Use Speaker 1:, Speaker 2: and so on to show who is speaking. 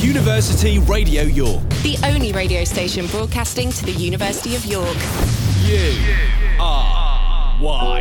Speaker 1: University Radio York.
Speaker 2: The only radio station broadcasting to the University of York.
Speaker 1: You are one.